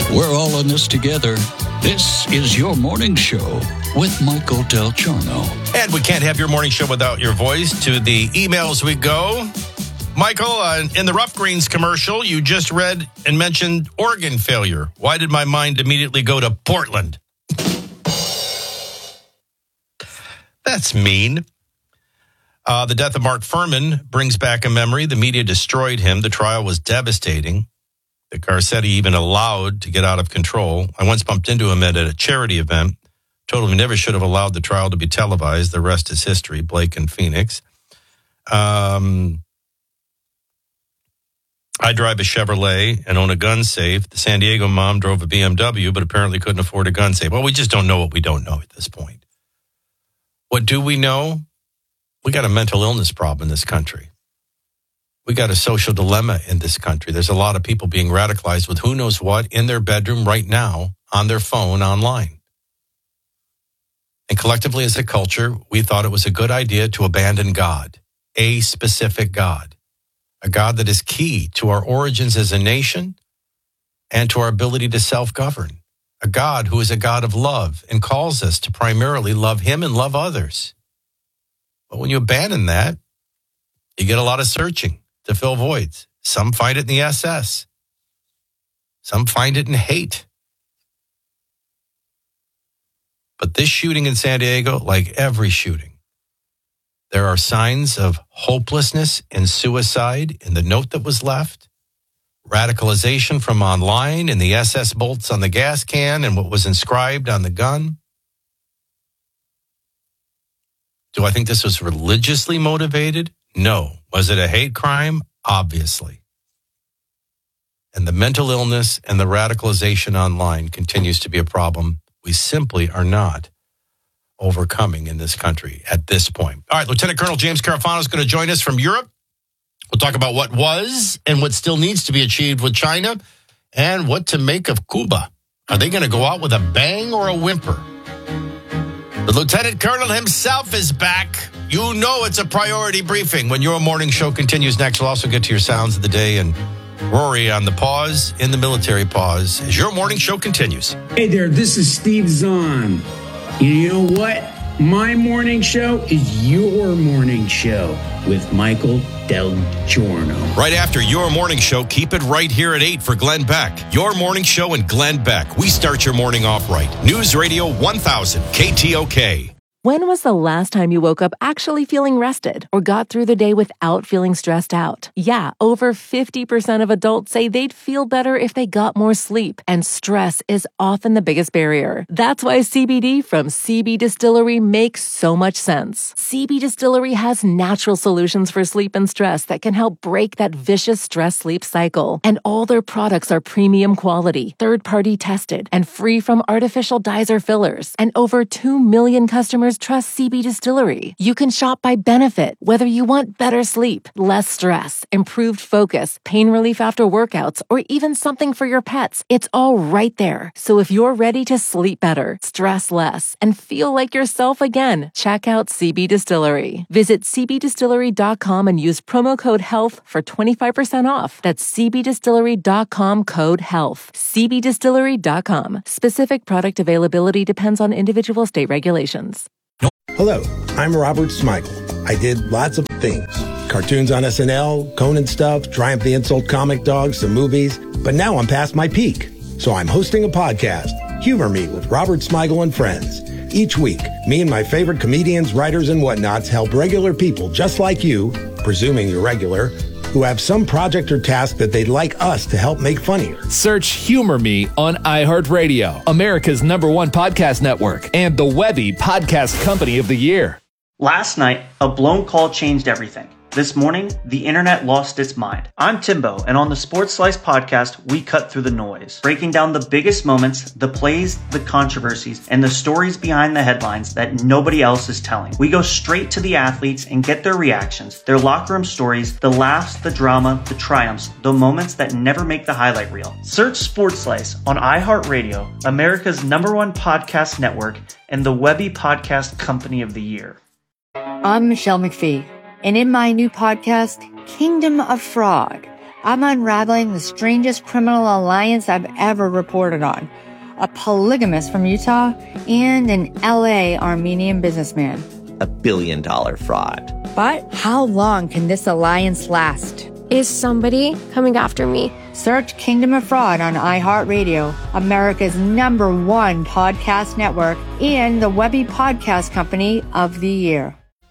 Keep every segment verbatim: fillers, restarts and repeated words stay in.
We're all in this together. This is your morning show with Michael Del Giorno. And we can't have your morning show without your voice. To the emails we go. Michael, uh, in the Rough Greens commercial, you just read and mentioned organ failure. Why did my mind immediately go to Portland? That's mean. Uh, the death of Mark Furman brings back a memory. The media destroyed him. The trial was devastating. The Garcetti even allowed to get out of control. I once bumped into him at a charity event. Told him he never should have allowed the trial to be televised. The rest is history. Blake and Phoenix. Um, I drive a Chevrolet and own a gun safe. The San Diego mom drove a B M W, but apparently couldn't afford a gun safe. Well, we just don't know what we don't know at this point. What do we know? We got a mental illness problem in this country. We got a social dilemma in this country. There's a lot of people being radicalized with who knows what in their bedroom right now, on their phone, online. And collectively as a culture, we thought it was a good idea to abandon God, a specific God, a God that is key to our origins as a nation and to our ability to self-govern, a God who is a God of love and calls us to primarily love him and love others. But when you abandon that, you get a lot of searching to fill voids. Some find it in the S S. Some find it in hate. But this shooting in San Diego, like every shooting, there are signs of hopelessness and suicide in the note that was left, radicalization from online and the S S bolts on the gas can and what was inscribed on the gun. Do I think this was religiously motivated? No. Was it a hate crime? Obviously. And the mental illness and the radicalization online continues to be a problem we simply are not overcoming in this country at this point. All right, Lieutenant Colonel James Carafano is going to join us from Europe. We'll talk about what was and what still needs to be achieved with China and what to make of Cuba. Are they going to go out with a bang or a whimper? The Lieutenant Colonel himself is back. You know it's a priority briefing. When your morning show continues next, we'll also get to your sounds of the day and Rory on the pause, in the military pause, as your morning show continues. Hey there, this is Steve Zahn. You know what? My morning show is your morning show with Michael Del Giorno. Right after your morning show, keep it right here at eight for Glenn Beck. Your morning show and Glenn Beck. We start your morning off right. News Radio one thousand K T O K. When was the last time you woke up actually feeling rested or got through the day without feeling stressed out? Yeah, over fifty percent of adults say they'd feel better if they got more sleep, and stress is often the biggest barrier. That's why C B D from C B Distillery makes so much sense. C B Distillery has natural solutions for sleep and stress that can help break that vicious stress-sleep cycle. And all their products are premium quality, third-party tested, and free from artificial dyes or fillers. And over two million customers trust C B Distillery. You can shop by benefit, whether you want better sleep, less stress, improved focus, pain relief after workouts, or even something for your pets. It's all right there. So if you're ready to sleep better, stress less, and feel like yourself again, check out C B Distillery. Visit c b distillery dot com and use promo code HEALTH for twenty-five percent off. That's c b distillery dot com code HEALTH. c b distillery dot com. Specific product availability depends on individual state regulations. Hello, I'm Robert Smigel. I did lots of things. Cartoons on S N L, Conan stuff, Triumph the Insult comic dogs, some movies. But now I'm past my peak. So I'm hosting a podcast, Humor Me with Robert Smigel and Friends. Each week, me and my favorite comedians, writers, and whatnots help regular people just like you, presuming you're regular, who have some project or task that they'd like us to help make funnier. Search Humor Me on iHeartRadio, America's number one podcast network, and the Webby Podcast Company of the Year. Last night, a blown call changed everything. This morning, the internet lost its mind. I'm Timbo, and on the Sports Slice podcast, we cut through the noise, breaking down the biggest moments, the plays, the controversies, and the stories behind the headlines that nobody else is telling. We go straight to the athletes and get their reactions, their locker room stories, the laughs, the drama, the triumphs, the moments that never make the highlight reel. Search Sports Slice on iHeartRadio, America's number one podcast network, and the Webby Podcast Company of the Year. I'm Michelle McPhee. And in my new podcast, Kingdom of Frog, I'm unraveling the strangest criminal alliance I've ever reported on. A polygamist from Utah and an L A Armenian businessman. A billion dollar fraud. But how long can this alliance last? Is somebody coming after me? Search Kingdom of Fraud on iHeartRadio, America's number one podcast network, and the Webby Podcast Company of the Year.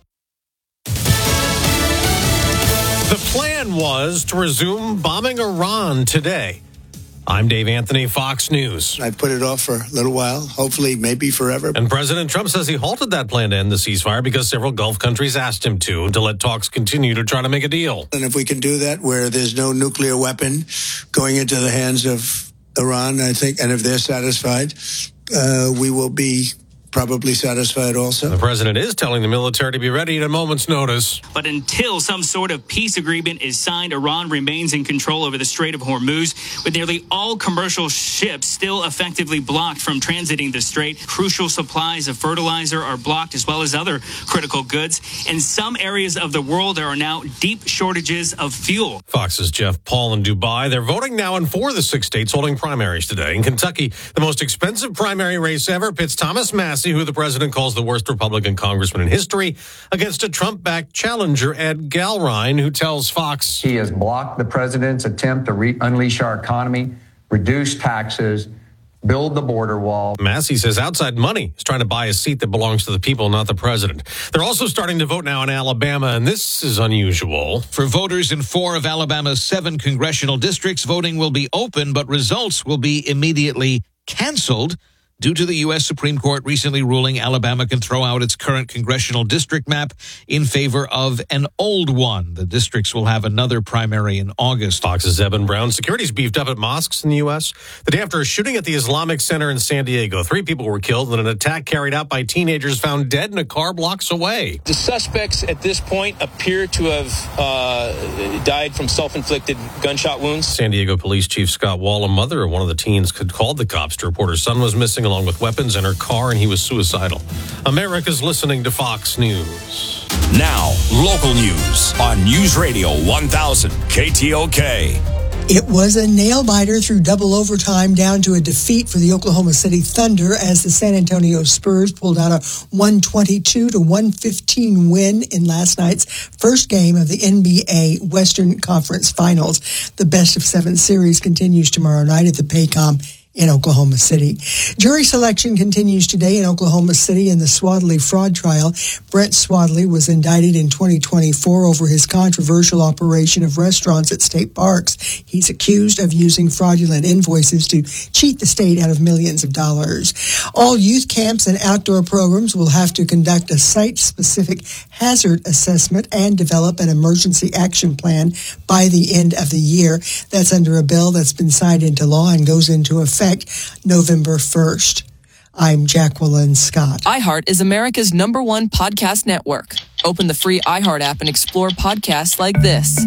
The plan was to resume bombing Iran today. I'm Dave Anthony, Fox News. I put it off for a little while, hopefully maybe forever. And President Trump says he halted that plan to end the ceasefire because several Gulf countries asked him to, to let talks continue to try to make a deal. And if we can do that where there's no nuclear weapon going into the hands of Iran, I think, and if they're satisfied, uh, we will be probably satisfied also. The president is telling the military to be ready at a moment's notice. But until some sort of peace agreement is signed, Iran remains in control over the Strait of Hormuz, with nearly all commercial ships still effectively blocked from transiting the strait. Crucial supplies of fertilizer are blocked, as well as other critical goods. In some areas of the world, there are now deep shortages of fuel. Fox's Jeff Paul in Dubai. They're voting now in four of the six states holding primaries today. In Kentucky, the most expensive primary race ever pits Thomas Massie, who the president calls the worst Republican congressman in history, against a Trump-backed challenger, Ed Galrine, who tells Fox he has blocked the president's attempt to re- unleash our economy, reduce taxes, build the border wall. Massie says outside money is trying to buy a seat that belongs to the people, not the president. They're also starting to vote now in Alabama, and this is unusual. For voters in four of Alabama's seven congressional districts, voting will be open, but results will be immediately canceled due to the U S Supreme Court recently ruling Alabama can throw out its current congressional district map in favor of an old one. The districts will have another primary in August. Fox's Evan Brown. Security's beefed up at mosques in the U S the day after a shooting at the Islamic Center in San Diego. Three people were killed in an attack carried out by teenagers found dead in a car blocks away. The suspects at this point appear to have uh, died from self-inflicted gunshot wounds. San Diego Police Chief Scott Wall, a mother of one of the teens, could called the cops to report her son was missing along with weapons in her car, and he was suicidal. America's listening to Fox News. Now, local news on News Radio one thousand K T O K. It was a nail-biter through double overtime down to a defeat for the Oklahoma City Thunder as the San Antonio Spurs pulled out a one twenty-two to one fifteen win in last night's first game of the N B A Western Conference Finals. The best of seven series continues tomorrow night at the Paycom in Oklahoma City. Jury selection continues today in Oklahoma City in the Swadley fraud trial. Brent Swadley was indicted in twenty twenty-four over his controversial operation of restaurants at state parks. He's accused of using fraudulent invoices to cheat the state out of millions of dollars. All youth camps and outdoor programs will have to conduct a site-specific hazard assessment and develop an emergency action plan by the end of the year. That's under a bill that's been signed into law and goes into effect November first. I'm Jacqueline Scott. iHeart is America's number one podcast network. Open the free iHeart app and explore podcasts like this.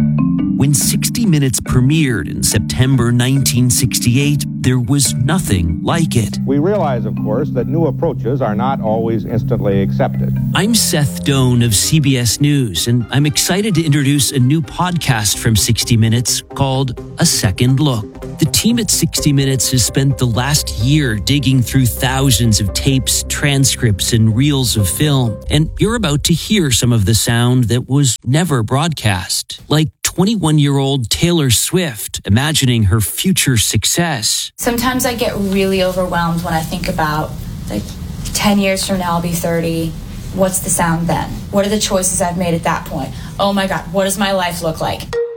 When sixty minutes premiered in September nineteen sixty-eight, there was nothing like it. We realize, of course, that new approaches are not always instantly accepted. I'm Seth Doan of C B S News, and I'm excited to introduce a new podcast from sixty minutes called A Second Look. The team at sixty minutes has spent the last year digging through thousands of tapes, transcripts, and reels of film, and you're about to hear some of the sound that was never broadcast, like twenty-one-year-old Taylor Swift imagining her future success. Sometimes I get really overwhelmed when I think about, like, ten years from now I'll be thirty. What's the sound then? What are the choices I've made at that point? Oh my God, what does my life look like?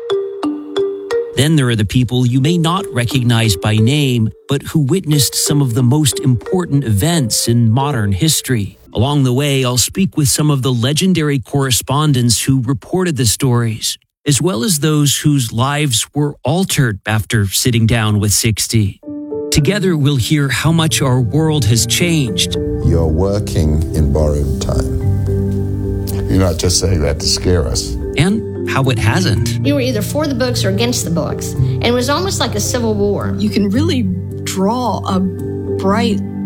Then there are the people you may not recognize by name, but who witnessed some of the most important events in modern history. Along the way, I'll speak with some of the legendary correspondents who reported the stories, as well as those whose lives were altered after sitting down with sixty. Together, we'll hear how much our world has changed. You're working in borrowed time. You're not just saying that to scare us. And how it hasn't. You were either for the books or against the books, and it was almost like a civil war. You can really draw a bright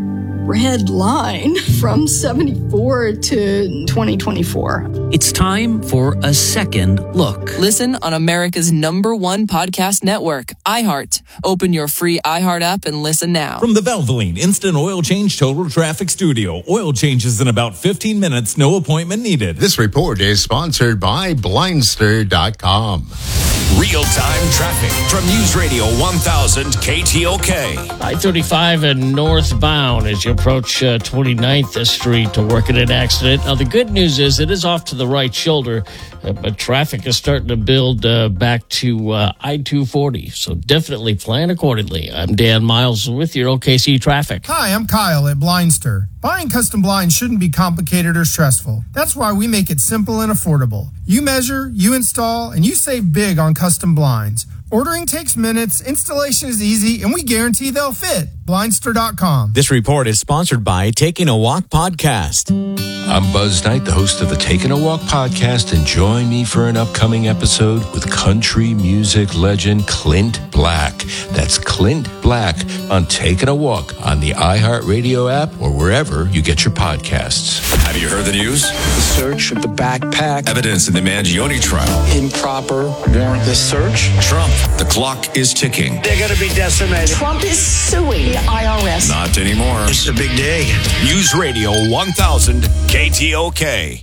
red line from seventy-four to twenty twenty-four. It's time for a second look. Listen on America's number one podcast network, iHeart. Open your free iHeart app and listen now. From the Valvoline Instant Oil Change Total Traffic Studio. Oil changes in about fifteen minutes, no appointment needed. This report is sponsored by Blindster dot com. Real-time traffic from News Radio one thousand K T O K. I thirty-five and northbound as you approach uh, twenty-ninth Street to work at an accident. Now, the good news is it is off to the right shoulder, uh, but traffic is starting to build uh, back to uh, I two forty. So definitely plan accordingly. I'm Dan Miles with your O K C traffic. Hi, I'm Kyle at Blindster. Buying custom blinds shouldn't be complicated or stressful. That's why we make it simple and affordable. You measure, you install, and you save big on custom blinds. Ordering takes minutes, installation is easy, and we guarantee they'll fit. Blindster dot com. This report is sponsored by Taking a Walk podcast. I'm Buzz Knight, the host of the Taking a Walk podcast, and join me for an upcoming episode with country music legend Clint Black. That's Clint Black on Taking a Walk on the iHeartRadio app or wherever you get your podcasts. Have you heard the news? The search of the backpack. Evidence in the Mangione trial. Improper warrantless search. Trump, the clock is ticking. They're going to be decimated. Trump is suing the I R S. Not anymore. It's a big day. News Radio one thousand K T O K.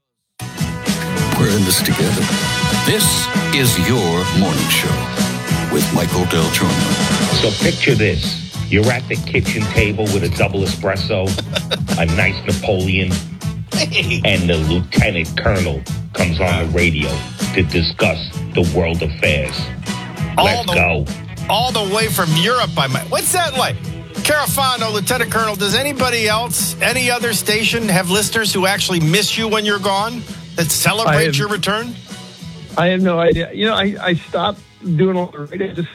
We're in this together. This is your morning show with Michael Del Giorno. So picture this. You're at the kitchen table with a double espresso, a nice Napoleon, and the lieutenant colonel comes on the radio to discuss the world affairs. Let's the, go. All the way from Europe. I might. What's that like? Carafano, Lieutenant Colonel, does anybody else, any other station have listeners who actually miss you when you're gone that celebrate have, your return? I have no idea. You know, I, I stopped doing all the radio. Just,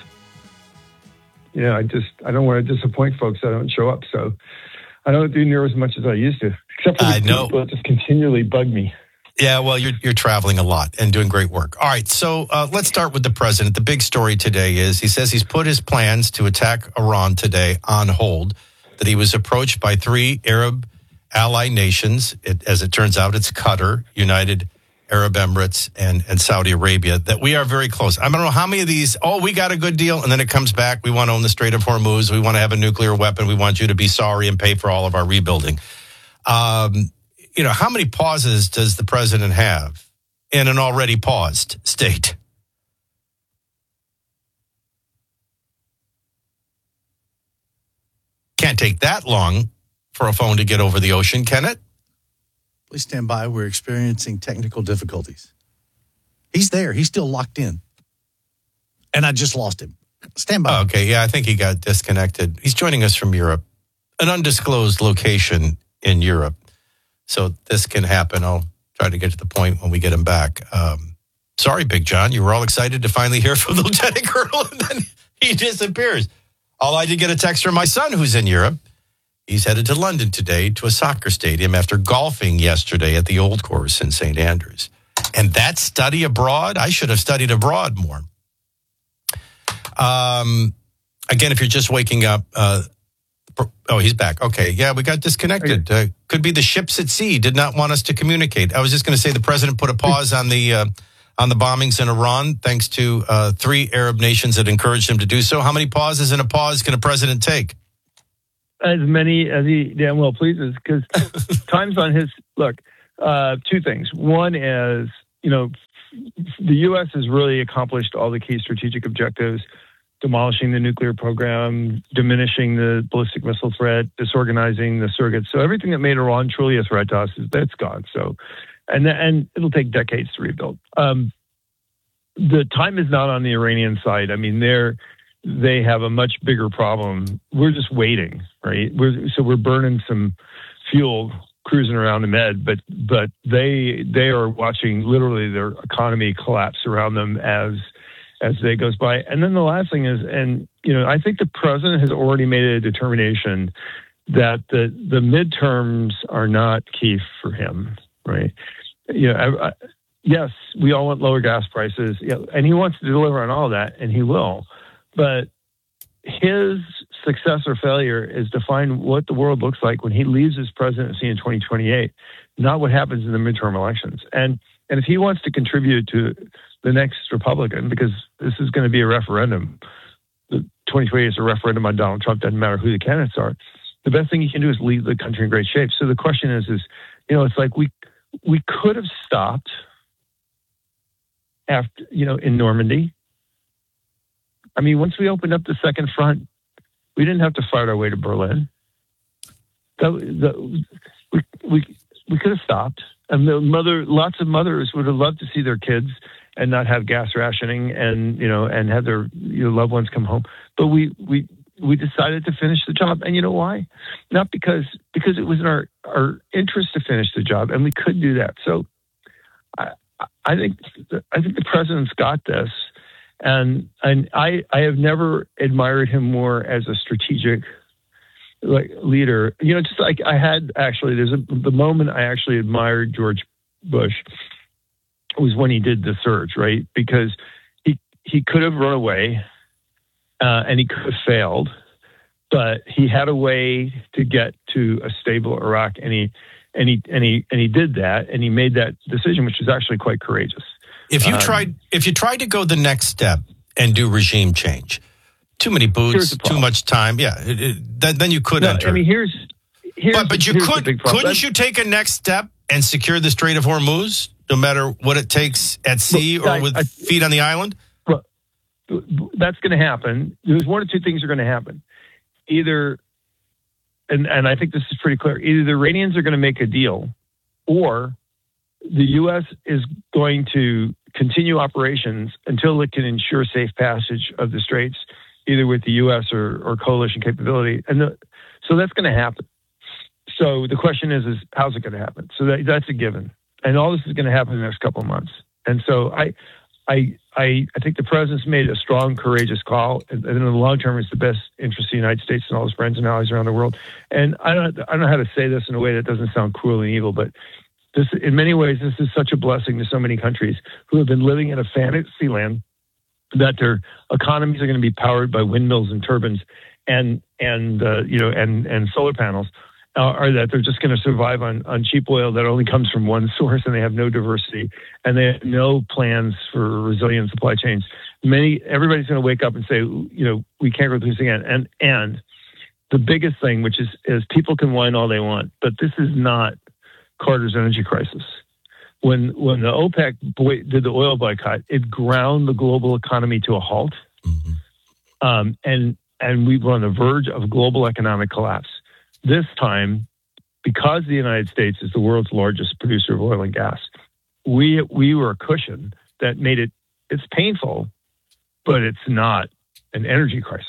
you know, I just, I don't want to disappoint folks that don't show up. So I don't do near as much as I used to, except for the I know. people that just continually bug me. Yeah, well, you're you're traveling a lot and doing great work. All right, so uh, let's start with the president. The big story today is he says he's put his plans to attack Iran today on hold, that he was approached by three Arab ally nations. It, as it turns out, it's Qatar, United Arab Emirates, and, and Saudi Arabia, that we are very close. I don't know how many of these, oh, we got a good deal, and then it comes back, we want to own the Strait of Hormuz, we want to have a nuclear weapon, we want you to be sorry and pay for all of our rebuilding. Um You know, how many pauses does the president have in an already paused state? Can't take that long for a phone to get over the ocean, can it? Please stand by. We're experiencing technical difficulties. He's there. He's still locked in. And I just lost him. Stand by. Oh, okay, yeah, I think he got disconnected. He's joining us from Europe, an undisclosed location in Europe. So this can happen. I'll try to get to the point when we get him back. Um, sorry, Big John. You were all excited to finally hear from the Lieutenant Colonel, and then he disappears. All I did get a text from my son, who's in Europe. He's headed to London today to a soccer stadium after golfing yesterday at the Old Course in Saint Andrews. And that study abroad, I should have studied abroad more. Um, again, if you're just waking up, uh, oh, he's back. Okay. Yeah, we got disconnected. Uh, could be the ships at sea did not want us to communicate. I was just going to say the president put a pause on the uh, on the bombings in Iran, thanks to uh, three Arab nations that encouraged him to do so. How many pauses in a pause can a president take? As many as he damn well pleases, because time's on his, look, uh, two things. One is, you know, the U S has really accomplished all the key strategic objectives, demolishing the nuclear program, diminishing the ballistic missile threat, disorganizing the surrogates. So everything that made Iran truly a threat to us, is that's gone. So, and and it'll take decades to rebuild. Um, the time is not on the Iranian side. I mean, they're they have a much bigger problem. We're just waiting, right? We're, so we're burning some fuel, cruising around the Med, but but they they are watching literally their economy collapse around them as as day goes by. And then the last thing is, and you know, I think the president has already made a determination that the the midterms are not key for him, right? You know, I, I, yes, we all want lower gas prices, you know, and he wants to deliver on all that, and he will. But his success or failure is define what the world looks like when he leaves his presidency in twenty twenty-eight, not what happens in the midterm elections. And and if he wants to contribute to the next Republican, because this is going to be a referendum, the twenty twenty-eight is a referendum on Donald Trump, doesn't matter who the candidates are, the best thing he can do is leave the country in great shape. So the question is, is you know, it's like we we could have stopped after, you know, in Normandy. I mean, once we opened up the second front, we didn't have to fight our way to Berlin. The, the, we, we, we could have stopped. And the mother, lots of mothers would have loved to see their kids and not have gas rationing and, you know, and have their you know, loved ones come home. But we, we, we decided to finish the job. And you know why? Not because, because it was in our, our interest to finish the job, and we could do that. So I, I think, I think the president's got this. And and I I have never admired him more as a strategic like leader. You know, just like I had actually, there's a, the moment I actually admired George Bush was when he did the surge, right? Because he he could have run away uh, and he could have failed, but he had a way to get to a stable Iraq, and he and he and he and he did that, and he made that decision, which is actually quite courageous. If you Um, tried, if you tried to go the next step and do regime change, too many boots, too much time, yeah, it, it, then, then you could No, enter. I mean, here's, here's but but you here's the could big problem. couldn't you take a next step and secure the Strait of Hormuz, no matter what it takes at sea Well, or I- with I- feet on the island? Well, that's going to happen. There's one or two things are going to happen. Either, and, and I think this is pretty clear, either the Iranians are going to make a deal, or the U S is going to continue operations until it can ensure safe passage of the straits, either with the U S or, or coalition capability. And the, so that's going to happen. So the question is, is how's it going to happen? So that, that's a given. And all this is going to happen in the next couple of months. And so I, I, I, I think the president's made a strong, courageous call, and, and in the long term, it's the best interest of the United States and all its friends and allies around the world. And I don't, I don't know how to say this in a way that doesn't sound cruel and evil, but this, in many ways, this is such a blessing to so many countries who have been living in a fantasy land that their economies are going to be powered by windmills and turbines and and uh, you know and and solar panels, uh, or that they're just going to survive on on cheap oil that only comes from one source, and they have no diversity, and they have no plans for resilient supply chains. Many everybody's going to wake up and say, you know, we can't go through this again. And and the biggest thing, which is is people can whine all they want, but this is not Carter's energy crisis. When when the OPEC boy, did the oil boycott, it ground the global economy to a halt, mm-hmm. um, and and we were on the verge of global economic collapse. This time, because the United States is the world's largest producer of oil and gas, we we were a cushion that made it. It's painful, but it's not an energy crisis.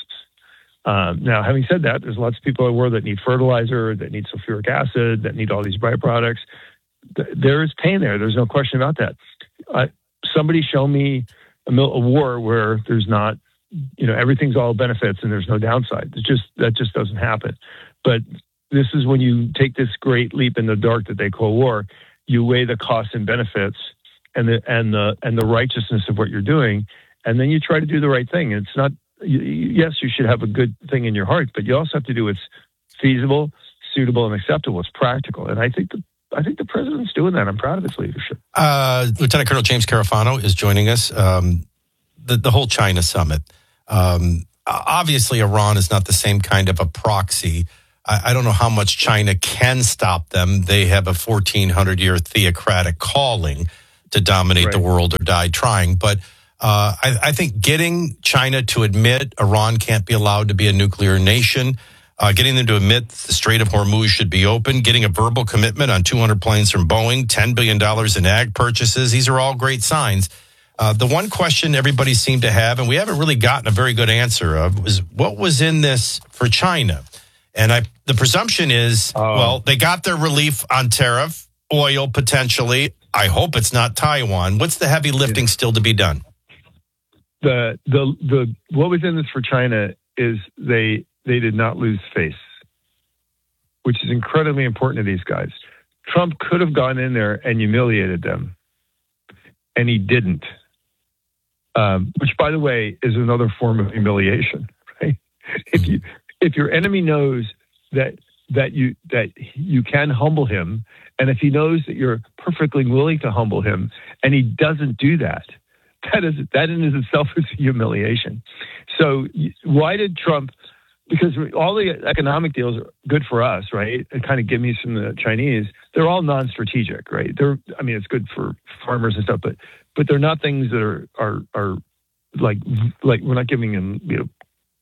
Um, now, having said that, there's lots of people in the world that need fertilizer, that need sulfuric acid, that need all these byproducts. Th- There is pain there. There's no question about that. Uh, somebody show me a, mil- a war where there's not, you know, everything's all benefits and there's no downside. It's just that just doesn't happen. But this is when you take this great leap in the dark that they call war. You weigh the costs and benefits and the and the and the righteousness of what you're doing, and then you try to do the right thing. It's not. Yes, you should have a good thing in your heart, but you also have to do what's feasible, suitable, and acceptable. It's practical, and I think the I think the president's doing that. I'm proud of his leadership. Uh, Lieutenant Colonel James Carafano is joining us. Um, the the whole China summit. Um, obviously, Iran is not the same kind of a proxy. I, I don't know how much China can stop them. They have a fourteen hundred year theocratic calling to dominate Right. the world or die trying, but. Uh, I, I think getting China to admit Iran can't be allowed to be a nuclear nation, uh, getting them to admit the Strait of Hormuz should be open, getting a verbal commitment on two hundred planes from Boeing, ten billion dollars in ag purchases. These are all great signs. Uh, the one question everybody seemed to have, and we haven't really gotten a very good answer of, was what was in this for China? And I, the presumption is, Oh. well, they got their relief on tariff, oil potentially. I hope it's not Taiwan. What's the heavy lifting still to be done? The the the what was in this for China is they they did not lose face, which is incredibly important to these guys. Trump could have gone in there and humiliated them, and he didn't. Um, which, by the way, is another form of humiliation. Right? If you if your enemy knows that that you that you can humble him, and if he knows that you're perfectly willing to humble him, and he doesn't do that, that is that in itself is humiliation. So why did Trump? Because all the economic deals are good for us, right? And kind of gimmies from the Chinese. They're all non-strategic, right? They're, I mean, it's good for farmers and stuff, but but they're not things that are are are like like we're not giving them, you know,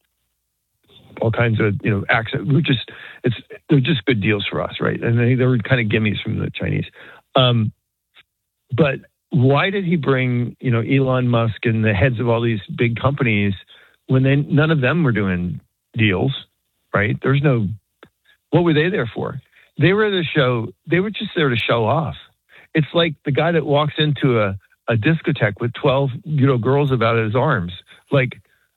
all kinds of, you know, access. We're just it's they're just good deals for us, right? And they, they were kind of gimmies from the Chinese. Um, but why did he bring, you know, Elon Musk and the heads of all these big companies when they none of them were doing deals, right? There's no, what were they there for? They were to show, they were just there to show off. It's like the guy that walks into a, a discotheque with twelve, you know, girls about his arms. Like,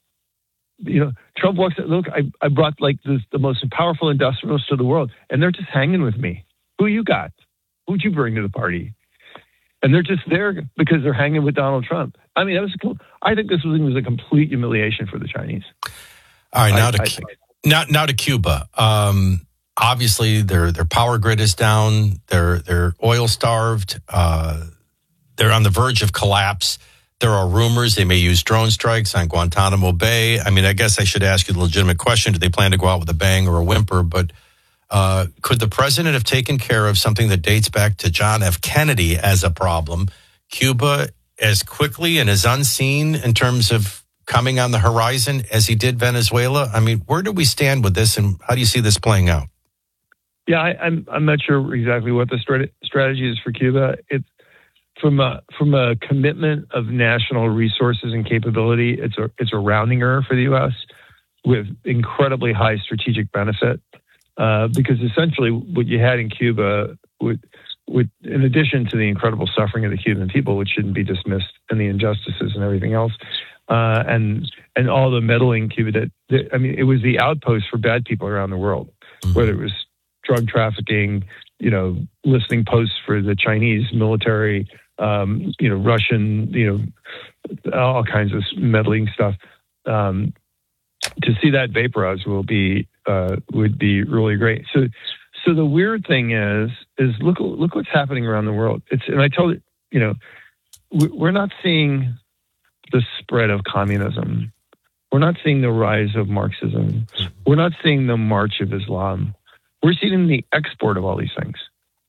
you know, Trump walks in, look, I, I brought like this, the most powerful industrialists to the world, and they're just hanging with me. Who you got? Who'd you bring to the party? And they're just there because they're hanging with Donald Trump. I mean, that was cool. I think this was, was a complete humiliation for the Chinese. All right, now I, to I think. now, now to Cuba. Um, obviously, their their power grid is down. They're they're oil starved. Uh, they're on the verge of collapse. There are rumors they may use drone strikes on Guantanamo Bay. I mean, I guess I should ask you the legitimate question: do they plan to go out with a bang or a whimper? But uh, could the president have taken care of something that dates back to John F. Kennedy as a problem? Cuba as quickly and as unseen in terms of coming on the horizon as he did Venezuela? I mean, where do we stand with this, and how do you see this playing out? Yeah, I, I'm I'm not sure exactly what the strat- strategy is for Cuba. It's from a from a commitment of national resources and capability. It's a it's a rounding error for the U S with incredibly high strategic benefit, uh, because essentially what you had in Cuba would. With, in addition to the incredible suffering of the Cuban people, which shouldn't be dismissed, and the injustices and everything else, uh, and and all the meddling Cuba, that, that I mean, it was the outpost for bad people around the world, mm-hmm. whether it was drug trafficking, you know, listening posts for the Chinese military, um, you know, Russian, you know, all kinds of meddling stuff. Um, to see that vaporized will be uh, would be really great. So. So the weird thing is, is look look what's happening around the world. It's and I told you, you know, we're not seeing the spread of communism. We're not seeing the rise of Marxism. We're not seeing the march of Islam. We're seeing the export of all these things.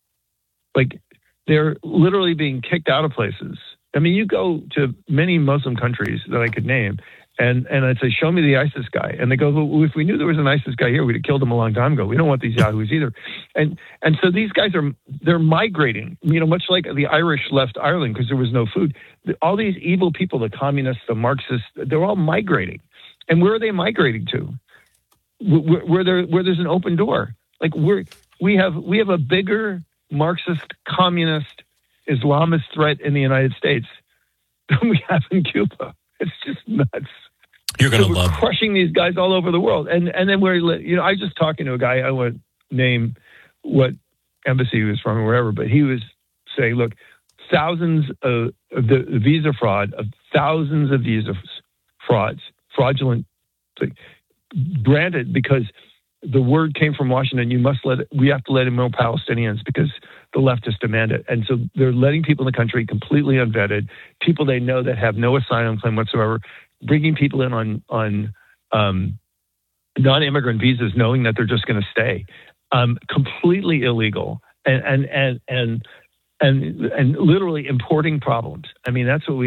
Like they're literally being kicked out of places. I mean, you go to many Muslim countries that I could name, and, and I'd say, show me the ISIS guy. And they go, well, if we knew there was an ISIS guy here, we'd have killed him a long time ago. We don't want these yahoos either. And and so these guys are, they're migrating, you know, much like the Irish left Ireland because there was no food. All these evil people, the communists, the Marxists, they're all migrating. And where are they migrating to? Where, where, there, where there's an open door. Like we're, we have we have a bigger Marxist, communist, Islamist threat in the United States than we have in Cuba. It's just nuts. You're going to so love we're crushing these guys all over the world. And and then we're, you know, I was just talking to a guy, I won't name what embassy he was from or wherever, but he was saying, look, thousands of, of the, the visa fraud, of thousands of visa frauds, fraudulent, granted because the word came from Washington, you must let it, we have to let in more Palestinians because the leftists demand it. And so they're letting people in the country completely unvetted, people they know that have no asylum claim whatsoever, bringing people in on, on um, non-immigrant visas, knowing that they're just going to stay, um, completely illegal and, and, and, and, and, and literally importing problems. I mean, that's what we